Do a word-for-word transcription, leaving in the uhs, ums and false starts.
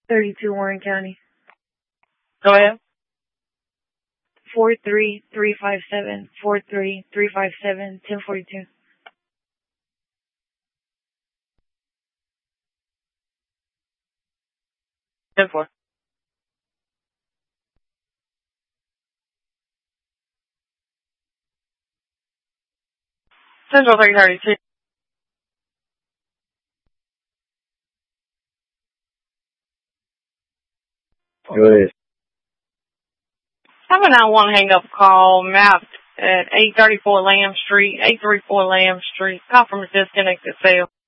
thirty-two Warren County. Go ahead. Four three three five seven four three three five seven ten forty two. Ten four. Central three thirty two. Go ahead. seven nine one hang up call mapped at eight thirty-four Lamb Street, eight thirty-four Lamb Street. Call from a disconnected cell.